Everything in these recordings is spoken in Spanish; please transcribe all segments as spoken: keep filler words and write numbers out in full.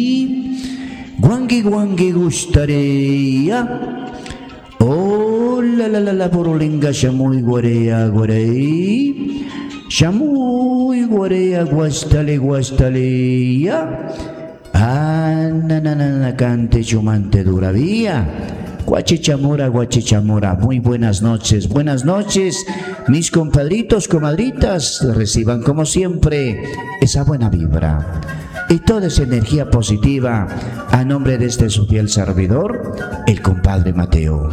Guangi guangi gustaría. Oh la la la la borolinga shamuy guarea guarei. Shamuy guarea guastale guastale ya. Ah na na na na cante chumante duravía. Guachichamora, guachichamora, muy buenas noches, buenas noches, mis compadritos, comadritas, reciban como siempre esa buena vibra y toda esa energía positiva a nombre de este su fiel servidor, el compadre Mateo.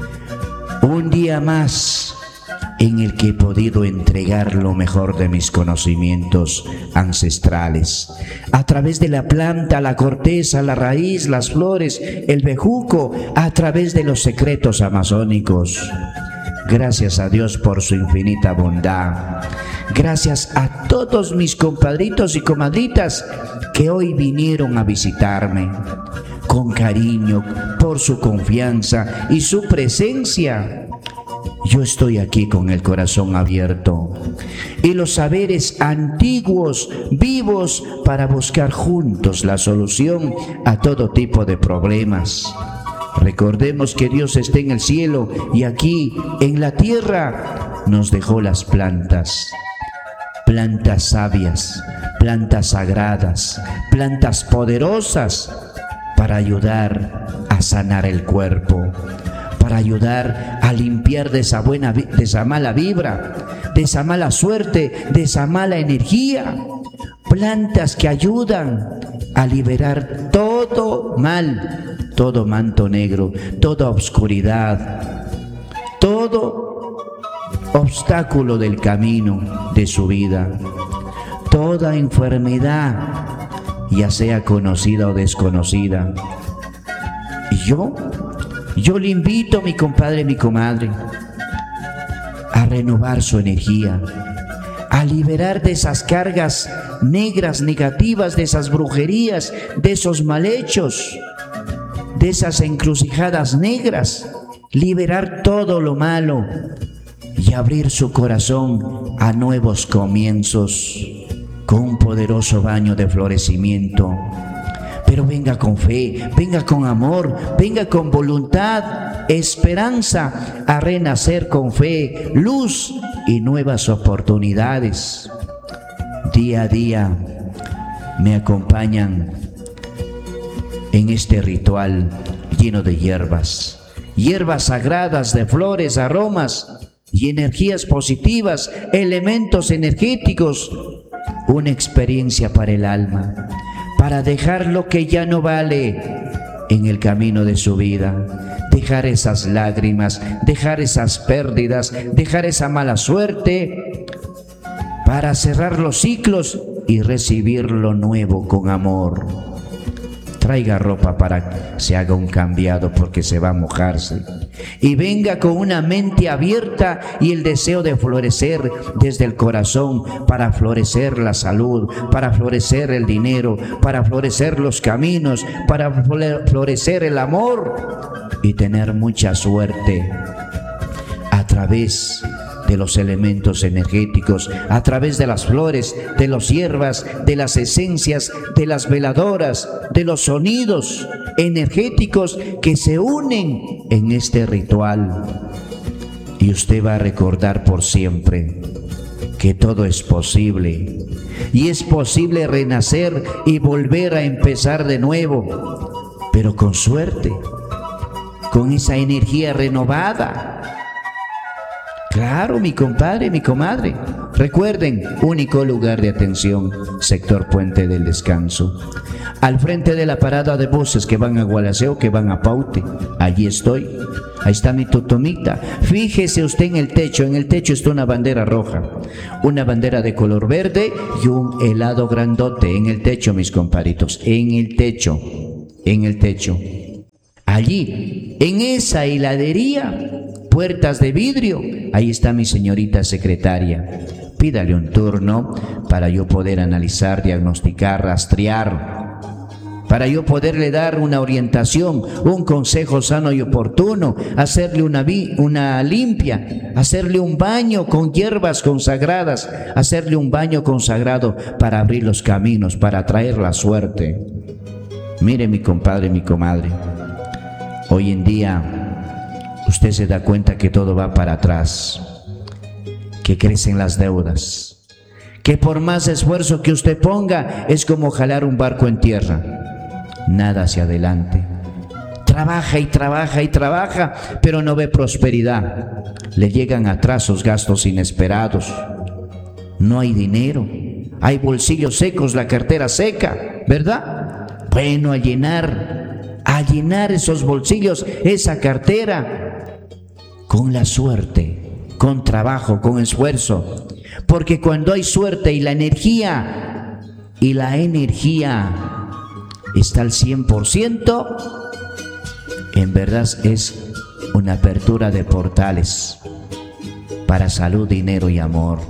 Un día más en el que he podido entregar lo mejor de mis conocimientos ancestrales, a través de la planta, la corteza, la raíz, las flores, el bejuco, a través de los secretos amazónicos. Gracias a Dios por su infinita bondad. Gracias a todos mis compadritos y comadritas que hoy vinieron a visitarme. Con cariño, por su confianza y su presencia. Yo estoy aquí con el corazón abierto y los saberes antiguos, vivos, para buscar juntos la solución a todo tipo de problemas. Recordemos que Dios está en el cielo y aquí en la tierra nos dejó las plantas. Plantas sabias, plantas sagradas, plantas poderosas para ayudar a sanar el cuerpo, para ayudar a limpiar de esa buena, de esa mala vibra, de esa mala suerte, de esa mala energía. Plantas que ayudan a liberar todo mal, todo manto negro, toda obscuridad, todo obstáculo del camino de su vida, toda enfermedad, ya sea conocida o desconocida. Y yo Yo le invito, mi compadre, mi comadre, a renovar su energía, a liberar de esas cargas negras, negativas, de esas brujerías, de esos mal hechos, de esas encrucijadas negras, liberar todo lo malo y abrir su corazón a nuevos comienzos con un poderoso baño de florecimiento. Pero venga con fe, venga con amor, venga con voluntad, esperanza, a renacer con fe, luz y nuevas oportunidades. Día a día me acompañan en este ritual lleno de hierbas, hierbas sagradas, de flores, aromas y energías positivas, elementos energéticos, una experiencia para el alma, para dejar lo que ya no vale en el camino de su vida, dejar esas lágrimas, dejar esas pérdidas, dejar esa mala suerte, para cerrar los ciclos y recibir lo nuevo con amor. Traiga ropa para que se haga un cambiado porque se va a mojarse. Y venga con una mente abierta y el deseo de florecer desde el corazón, para florecer la salud, para florecer el dinero, para florecer los caminos, para florecer el amor y tener mucha suerte a través de los elementos energéticos, a través de las flores, de las hierbas, de las esencias, de las veladoras, de los sonidos energéticos que se unen en este ritual. Y usted va a recordar por siempre que todo es posible, y es posible renacer y volver a empezar de nuevo, pero con suerte, con esa energía renovada. Claro, mi compadre, mi comadre. Recuerden, único lugar de atención, sector Puente del Descanso. Al frente de la parada de buses que van a Gualaceo, que van a Paute. Allí estoy. Ahí está mi totomita. Fíjese usted en el techo. En el techo está una bandera roja, una bandera de color verde y un helado grandote en el techo, mis compadritos. En el techo, en el techo. Allí, en esa heladería, puertas de vidrio, ahí está mi señorita secretaria. Pídale un turno para yo poder analizar, diagnosticar, rastrear, para yo poderle dar una orientación, un consejo sano y oportuno, hacerle una, vi, una limpia, hacerle un baño con hierbas consagradas, hacerle un baño consagrado para abrir los caminos, para traer la suerte. Mire, mi compadre, mi comadre, hoy en día usted se da cuenta que todo va para atrás, que crecen las deudas, que por más esfuerzo que usted ponga es como jalar un barco en tierra, nada hacia adelante. Trabaja y trabaja y trabaja, pero no ve prosperidad. Le llegan atrasos, gastos inesperados. No hay dinero, hay bolsillos secos, la cartera seca, ¿verdad? Bueno, a llenar, a llenar esos bolsillos, esa cartera, con la suerte, con trabajo, con esfuerzo. Porque cuando hay suerte y la energía, y la energía está al cien por ciento, en verdad es una apertura de portales para salud, dinero y amor.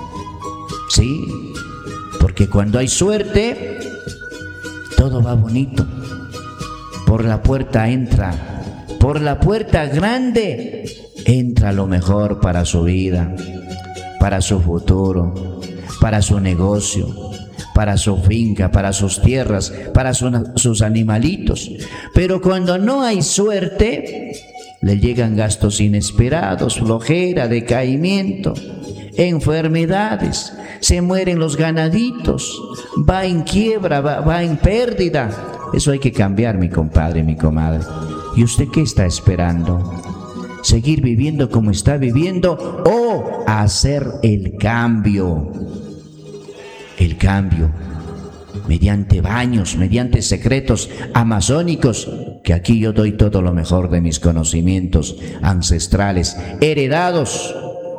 Sí, porque cuando hay suerte, todo va bonito. Por la puerta entra, por la puerta grande, entra lo mejor para su vida, para su futuro, para su negocio, para su finca, para sus tierras, para su, sus animalitos. Pero cuando no hay suerte, le llegan gastos inesperados, flojera, decaimiento, enfermedades, se mueren los ganaditos, va en quiebra, va, va en pérdida. Eso hay que cambiar, mi compadre, mi comadre. ¿Y usted qué está esperando? ¿Seguir viviendo como está viviendo o hacer el cambio? El cambio mediante baños, mediante secretos amazónicos, que aquí yo doy todo lo mejor de mis conocimientos ancestrales, heredados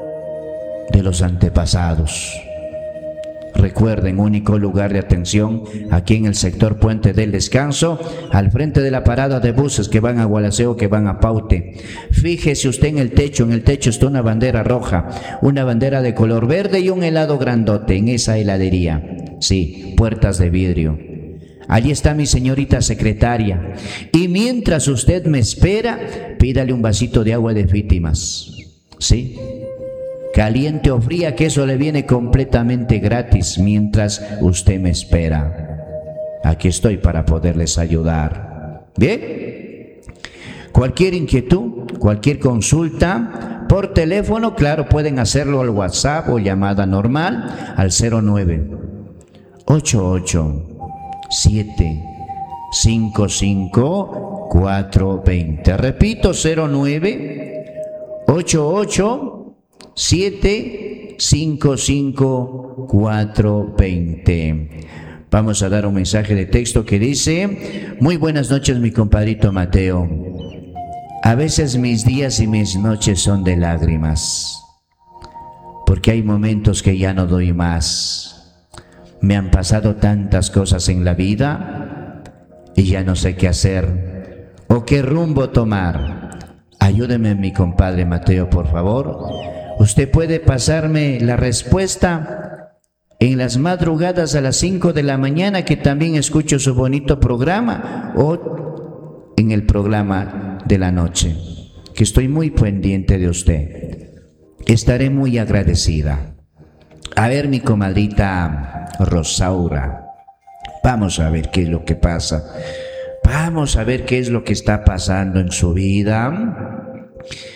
de los antepasados. Recuerden, único lugar de atención aquí en el sector Puente del Descanso, al frente de la parada de buses que van a Gualaceo, que van a Paute. Fíjese usted en el techo, en el techo está una bandera roja, una bandera de color verde y un helado grandote en esa heladería. Sí, puertas de vidrio. Allí está mi señorita secretaria. Y mientras usted me espera, pídale un vasito de agua de Fítimas. ¿Sí? Caliente o fría, que eso le viene completamente gratis mientras usted me espera. Aquí estoy para poderles ayudar. ¿Bien? Cualquier inquietud, cualquier consulta, por teléfono, claro, pueden hacerlo al WhatsApp o llamada normal al cero nueve ocho ocho siete cinco cinco cuatro dos cero. Repito, cero nueve ocho ocho siete cinco cinco cuatro dos cero. Vamos a dar un mensaje de texto que dice: muy buenas noches, mi compadrito Mateo. A veces mis días y mis noches son de lágrimas, porque hay momentos que ya no doy más. Me han pasado tantas cosas en la vida y ya no sé qué hacer o qué rumbo tomar. Ayúdeme, mi compadre Mateo, por favor. Usted puede pasarme la respuesta en las madrugadas a las cinco de la mañana, que también escucho su bonito programa, o en el programa de la noche, que estoy muy pendiente de usted. Estaré muy agradecida. A ver, mi comadrita Rosaura, vamos a ver qué es lo que pasa. Vamos a ver qué es lo que está pasando en su vida.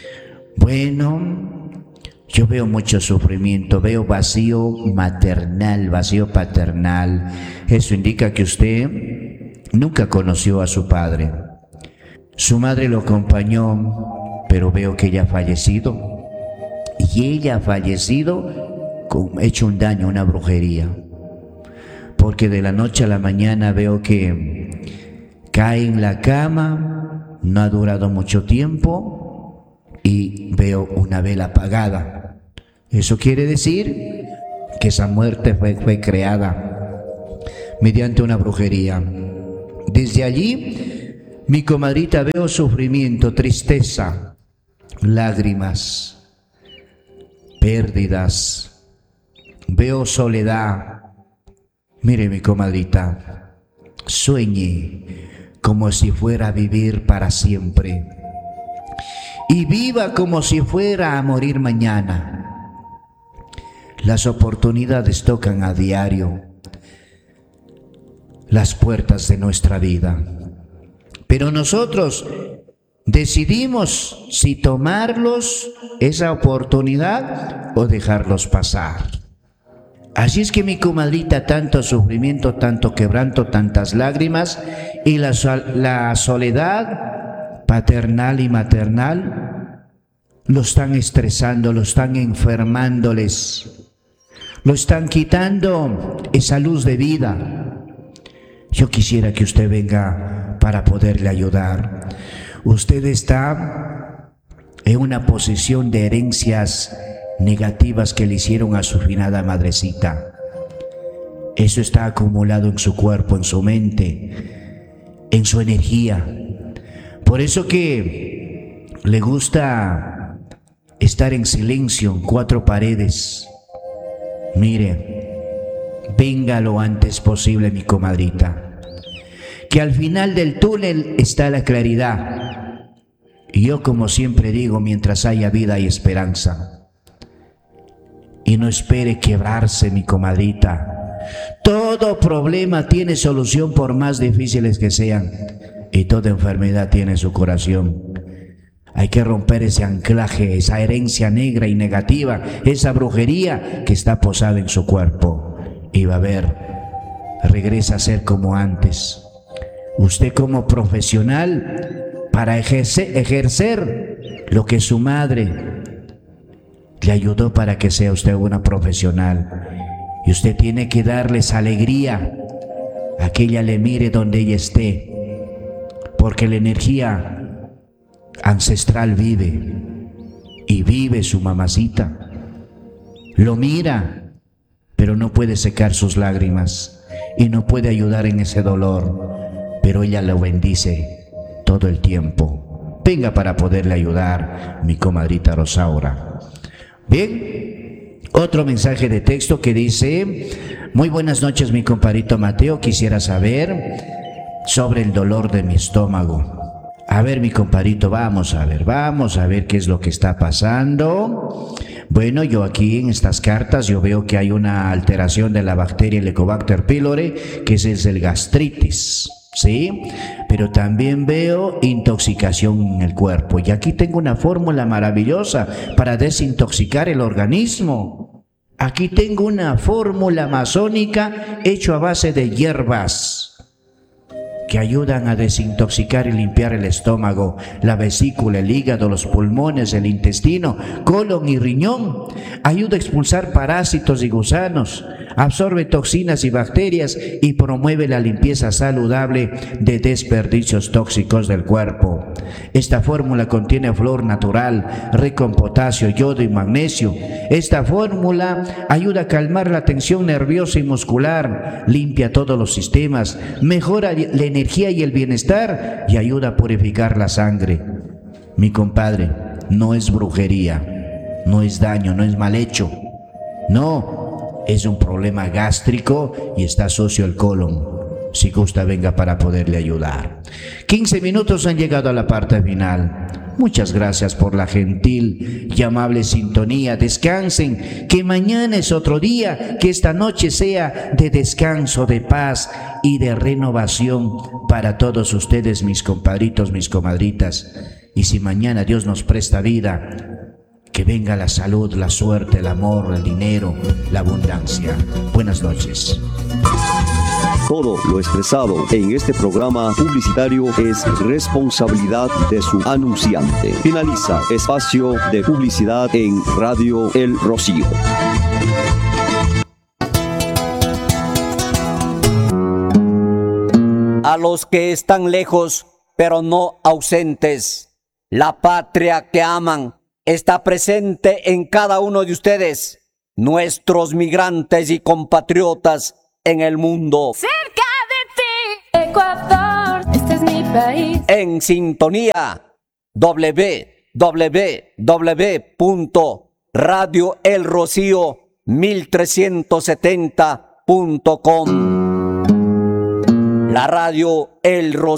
Bueno, yo veo mucho sufrimiento, veo vacío maternal, vacío paternal. Eso indica que usted nunca conoció a su padre. Su madre lo acompañó, pero veo que ella ha fallecido. Y ella ha fallecido, hecho un daño, una brujería. Porque de la noche a la mañana veo que cae en la cama, no ha durado mucho tiempo y veo una vela apagada. Eso quiere decir que esa muerte fue, fue creada mediante una brujería. Desde allí, mi comadrita, veo sufrimiento, tristeza, lágrimas, pérdidas. Veo soledad. Mire, mi comadrita, sueñe como si fuera a vivir para siempre y viva como si fuera a morir mañana. Las oportunidades tocan a diario. las puertas de nuestra vida. Pero nosotros decidimos si tomarlos, esa oportunidad, o dejarlos pasar. Así es que mi comadrita, tanto sufrimiento, tanto quebranto, tantas lágrimas y la, la soledad paternal y maternal lo están estresando, lo están enfermándoles, lo están quitando esa luz de vida. Yo quisiera que usted venga para poderle ayudar. Usted está en una posición de herencias negativas que le hicieron a su finada madrecita. Eso está acumulado en su cuerpo, en su mente, en su energía. Por eso que le gusta estar en silencio, en cuatro paredes. Mire, venga lo antes posible, mi comadrita, que al final del túnel está la claridad. Y yo, como siempre digo, mientras haya vida hay esperanza. Y no espere quebrarse, mi comadrita. Todo problema tiene solución, por más difíciles que sean, y toda enfermedad tiene su curación. Hay que romper ese anclaje, esa herencia negra y negativa, esa brujería que está posada en su cuerpo. Y va a ver, regresa a ser como antes. Usted, como profesional, para ejercer, ejercer lo que su madre le ayudó para que sea usted una profesional. Y usted tiene que darles alegría a que ella le mire donde ella esté, porque la energía ancestral vive, y vive su mamacita. Lo mira, pero no puede secar sus lágrimas y no puede ayudar en ese dolor, pero ella lo bendice todo el tiempo. Venga para poderle ayudar, mi comadrita Rosaura. Bien, otro mensaje de texto que dice: muy buenas noches, mi compadrito Mateo, quisiera saber sobre el dolor de mi estómago. A ver, mi compadrito, vamos a ver, vamos a ver qué es lo que está pasando. Bueno, yo aquí en estas cartas yo veo que hay una alteración de la bacteria Helicobacter pylori, que es el gastritis, ¿sí? Pero también veo intoxicación en el cuerpo. Y aquí tengo una fórmula maravillosa para desintoxicar el organismo. Aquí tengo una fórmula masónica hecha a base de hierbas que ayudan a desintoxicar y limpiar el estómago, la vesícula, el hígado, los pulmones, el intestino, colon y riñón. Ayuda a expulsar parásitos y gusanos, absorbe toxinas y bacterias y promueve la limpieza saludable de desperdicios tóxicos del cuerpo. Esta fórmula contiene flor natural, rico en potasio, yodo y magnesio. Esta fórmula ayuda a calmar la tensión nerviosa y muscular, limpia todos los sistemas, mejora la energía y el bienestar y ayuda a purificar la sangre. Mi compadre, no es brujería, no es daño, no es mal hecho. No, es un problema gástrico y está sucio el colon. Si gusta, venga para poderle ayudar. quince minutos han llegado a la parte final. Muchas gracias por la gentil y amable sintonía. Descansen, que mañana es otro día, que esta noche sea de descanso, de paz y de renovación para todos ustedes, mis compadritos, mis comadritas. Y si mañana Dios nos presta vida, que venga la salud, la suerte, el amor, el dinero, la abundancia. Buenas noches. Todo lo expresado en este programa publicitario es responsabilidad de su anunciante. Finaliza espacio de publicidad en Radio El Rocío. A los que están lejos, pero no ausentes, la patria que aman está presente en cada uno de ustedes, nuestros migrantes y compatriotas en el mundo. Cerca de ti, Ecuador, este es mi país. En sintonía, doble u doble u doble u punto radio el rocío mil trescientos setenta punto com. La radio El Rocío.